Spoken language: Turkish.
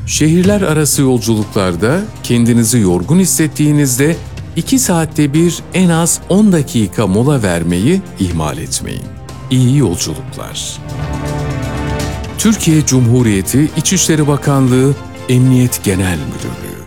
Şehirler arası yolculuklarda kendinizi yorgun hissettiğinizde 2 saatte bir en az 10 dakika mola vermeyi ihmal etmeyin. İyi yolculuklar. Türkiye Cumhuriyeti İçişleri Bakanlığı Emniyet Genel Müdürlüğü